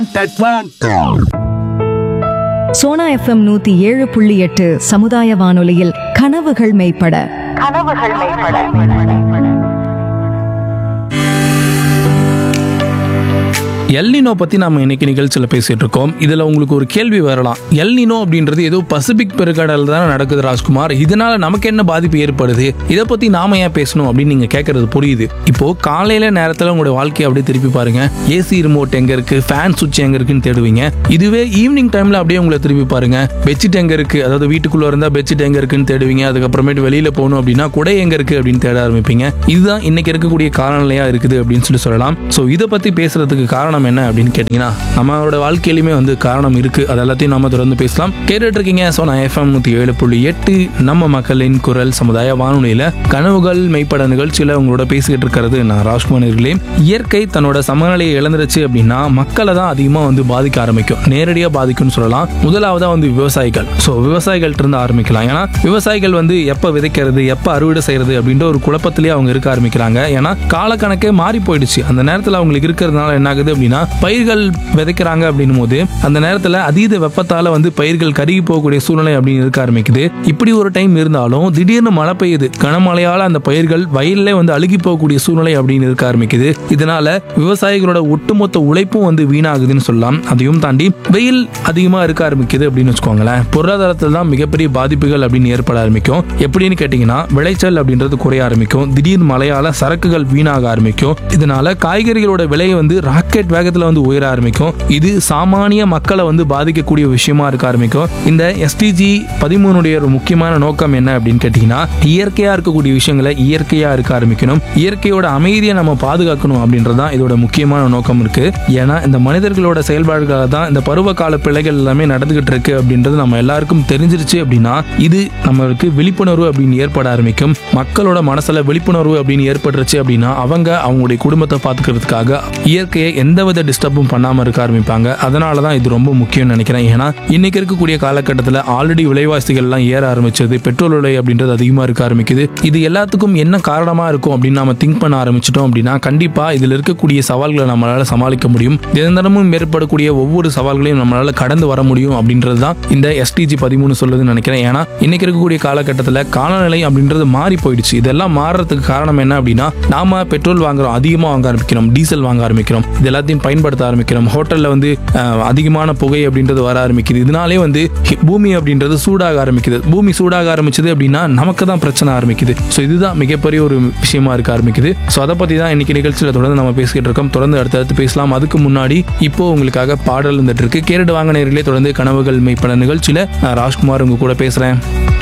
Sona FM 107.8 சமுதாய வானொலியில் கனவுகள் மெய்ப்பட. எல்னினோ பற்றி நம்ம இன்னைக்கு நிகழ்ச்சியில் பேசிகிட்டு இருக்கோம். இதில் உங்களுக்கு ஒரு கேள்வி வரலாம். எல்னினோ அப்படின்றது ஏதோ பசிபிக் பெருங்கடல் தானே நடக்குது ராஜ்குமார், இதனால் நமக்கு என்ன பாதிப்பு ஏற்படுது, இதை பற்றி நாம ஏன் பேசணும் அப்படின்னு நீங்கள் கேட்குறது புரியுது. இப்போது காலையில் நேரத்தில் உங்களுடைய வாழ்க்கையை அப்படியே திருப்பி பாருங்கள். ஏசி ரிமோட் எங்கே இருக்குது, ஃபேன் சுவிட்ச் எங்கே இருக்குன்னு தேடுவீங்க. இதுவே ஈவினிங் டைமில் அப்படியே உங்களை திருப்பி பாருங்கள். பெட்ஷீட் எங்கே இருக்குது, அதாவது வீட்டுக்குள்ளே இருந்தால் பெட்ஷீட் எங்கே இருக்குன்னு தேடுவீங்க. அதுக்கப்புறமேட்டு வெளியில் போகணும் அப்படின்னா குடை எங்கே இருக்குது அப்படின்னு தேட ஆரம்பிப்பீங்க. இதுதான் இன்னைக்கு இருக்கக்கூடிய காலநிலையாக இருக்குது அப்படின்னு சொல்லலாம். ஸோ இதை பற்றி பேசுறதுக்கு காரணம் என்ன அப்படின்னு கேட்டீங்கன்னா, நம்மளோட வாழ்க்கையிலுமே காரணம் இருக்கு. அது எல்லாத்தையும் நாம தொடர்ந்து பேசலாம். கேட்டுட்டு இருக்கீங்க சோனா எஃப்எம் 107.8 நம்ம மக்களின் குரல் சமுதாய வானொலியில கனவுகள் மெய்ப்பட நிகழ்ச்சியில உங்களோட பேசிக்கிட்டு இருக்கிறது நான் ராஜ்குமார் அவர்களே. இயற்கை தன்னோட சமநிலையை இழந்துருச்சு அப்படின்னா மக்களை தான் அதிகமா பாதிக்க ஆரம்பிக்கும், நேரடியா பாதிக்கும்னு சொல்லலாம். முதலாவதா விவசாயிகள். ஸோ விவசாயிகள்ட்ட இருந்து ஆரம்பிக்கலாம். ஏன்னா விவசாயிகள் எப்ப விதைக்கிறது, எப்ப அறுவடை செய்யறது அப்படின்ற ஒரு குழப்பத்திலேயே அவங்க இருக்க ஆரம்பிக்கிறாங்க. ஏன்னா காலக்கணக்கே மாறி போயிடுச்சு. அந்த நேரத்தில் அவங்களுக்கு இருக்கிறதுனால என்ன ஆகுது அப்படின்னா, பயிர்கள் விதைக்கிறாங்க அப்படின்னும் போது அந்த நேரத்தில் அதீத வெப்பத்தால பயிர்கள் கருகி போகக்கூடிய சூழ்நிலை அப்படின்னு இருக்க ஆரம்பிக்குது. இப்படி ஒரு டைம் இருந்தாலும் திடீர்னு மழை பெய்யுது. கனமழையால அந்த பயிர்கள் வயல்ல அழுகி போகக்கூடிய சூழ்நிலை அப்படின்னு இருக்க ஆரம்பிக்குது. இதனால விவசாயிகளோட ஒட்டுமொத்த உழைப்பும் வீணாகுதுன்னு சொல்லலாம். அதையும் தாண்டி வெயில் அதிகமா இருக்க ஆரம்பிக்குது அப்படின்னு வச்சுக்கோங்களேன். பொருளாதாரத்தில் தான் மிகப்பெரிய பாதிப்புகள் அப்படின்னு ஏற்பட ஆரம்பிக்கும். எப்படின்னு கேட்டீங்கன்னா, விளைச்சல் அப்படின்றது குறைய ஆரம்பிக்கும். திடீர் மழையால சரக்குகள் வீணாக ஆரம்பிக்கும். இதனால காய்கறிகளோட விலை ராக்கெட் வேகத்துல உயர ஆரம்பிக்கும். இது சாமானிய மக்களை பாதிக்கக்கூடிய விஷயமா இருக்க ஆரம்பிக்கும். இந்த SDG 13 ஒரு முக்கியமான நோக்கம் என்ன அப்படின்னு கேட்டீங்கன்னா, இயற்கையா இருக்கக்கூடிய விஷயங்களை இயற்கையா இருக்க ஆரம்பிக்கணும், இயற்கையோட அமைதியை நம்ம பாதுகாக்கணும் அப்படின்றதான் இதோட முக்கியமான நோக்கம் இருக்கு. ஏன்னா இந்த மனிதர்களோட செயல்பாடுகளாக தான் இந்த பருவகால பிழைகள் எல்லாமே நடந்துகிட்டு இருக்கு அப்படின்றது நம்ம எல்லாருக்கும் தெரிஞ்சிருச்சு. அப்படின்னா இது நம்மளுக்கு விழிப்புணர்வு அப்படின்னு ஏற்பட ஆரம்பிக்கும். மக்களோட மனசுல விழிப்புணர்வு அப்படின்னு ஏற்பட்டுருச்சு அப்படின்னா அவங்களுடைய குடும்பத்தை பாத்துக்கிறதுக்காக இயற்கையை எந்தவித டிஸ்டர்பும் பண்ணாம இருக்க ஆரம்பிப்பாங்க. அதனால தான் இது ரொம்ப முக்கியம்னு நினைக்கிறேன். ஏன்னா இன்னைக்கு இருக்கக்கூடிய காலகட்டத்தில் ஆல்ரெடி விலைவாசிகள் எல்லாம் ஏற ஆரம்பிச்சது, பெட்ரோல் விலை அப்படின்றது அதிகமா இருக்க ஆரம்பிக்குது. இது எல்லாத்துக்கும் என்ன காரணமா இருக்கும் அப்படின்னு நாம திங்க் பண்ண ஆரம்பிச்சிட்டோம் அப்படின்னா கண்டிப்பா இதுல இருக்கக்கூடிய சவால்களை நம்மளால சமாளிக்க முடியும். தினந்தனமும் ஏற்படக்கூடிய ஒவ்வொரு சவால்களையும் நம்மளால கடந்து வர முடியும் அப்படின்றது தான் இந்த SDG 13 சொல்லுதுன்னு நினைக்கிறேன். ஏன்னா இன்னைக்கு இருக்கக்கூடிய காலகட்டத்தில் காலநிலை அப்படின்றது மாறி போயிடுச்சு. இதெல்லாம் மாறுறதுக்கு காரணம் என்ன அப்படின்னா, நாம பெட்ரோல் வாங்குறோம், அதிகமா வாங்க ஆரம்பிக்கிறோம், டீசல் வாங்க ஆரம்பிக்கிறோம், இது எல்லாத்தையும் பயன்படுத்த ஆரம்பிக்கிறோம். ஹோட்டல்ல அதிகமான புகை அப்படின்றது வர ஆரம்பிக்குது. இதனாலே பூமி அப்படின்றது சூடாக ஆரம்பிக்குது. பூமி சூடாக ஆரம்பிச்சது அப்படின்னா நமக்கு தான் பிரச்சனை ஆரம்பிக்குது. ஸோ இதுதான் மிகப்பெரிய ஒரு விஷயமா இருக்க ஆரம்பிக்குது. ஸோ அதை பத்தி தான் இன்னைக்கு நிகழ்ச்சியில் தொடர்ந்து நம்ம பேசிக்கிட்டு இருக்கோம். தொடர்ந்து அடுத்தடுத்து பேசலாம். அதுக்கு முன்னாடி இப்போ உங்களுக்காக பாடல் வந்துட்டு இருக்கு. கேரட் வாங்க நேரிலே தொடர்ந்து கனவுகள் மெய்ப்பட நிகழ்ச்சியில ராஜ்குமார் உங்க கூட பேசுறேன்.